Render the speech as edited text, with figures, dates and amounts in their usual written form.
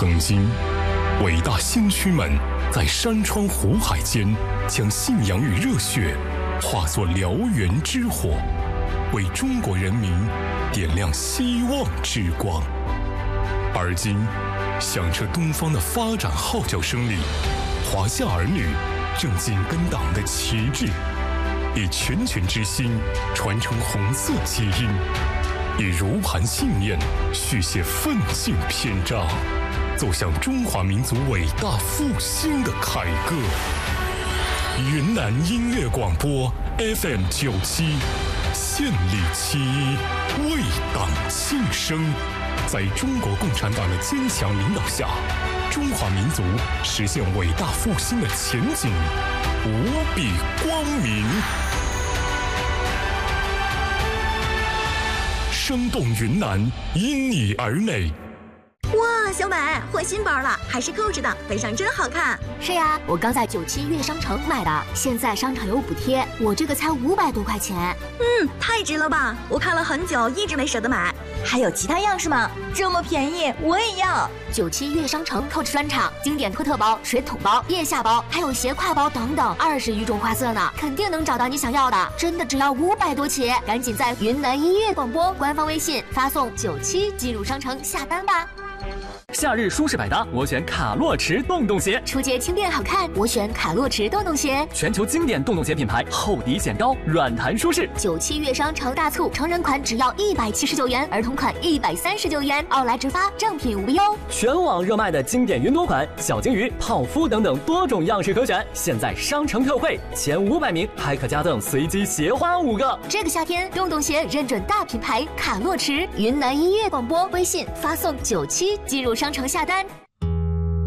曾经，伟大先驱们在山川湖海间，将信仰与热血化作燎原之火，为中国人民点亮希望之光。而今，响彻东方的发展号角声里，华夏儿女正紧跟党的旗帜，以拳拳之心传承红色基因，以如磐信念续写奋进篇章，走向中华民族伟大复兴的凯歌。云南音乐广播 FM97，献礼7·1，为党庆生。在中国共产党的坚强领导下，中华民族实现伟大复兴的前景无比光明。生动云南，因你而美。 哇，小美换新包了，还是扣着的，背上真好看。 是呀，我刚在97悦商城买的，现在商场有补贴，我这个才500多块钱。 太值了吧！我看了很久，一直没舍得买。 还有其他样式吗？这么便宜，我也要。 97悦商城Coach专场，经典托特包、水桶包、腋下包，还有斜挎包等等，20余种花色呢，肯定能找到你想要的。真的只要500多起，赶紧在云南音乐广播官方微信发送97进入商城下单吧。 夏日舒适百搭，我选卡洛驰洞洞鞋； 出街轻便好看，我选卡洛驰洞洞鞋。 全球经典洞洞鞋品牌，厚底显高，软弹舒适。 97悦商城大促，成人款只要179元，儿童款139元，奥莱直发，正品无忧。 全网热卖的经典云朵款、小金鱼、泡芙等等多种样式可选，现在商城特惠，前500名还可加赠随机鞋花5个。 这个夏天，洞洞鞋认准大品牌卡洛驰。云南音乐广播微信发送97进入商城下单。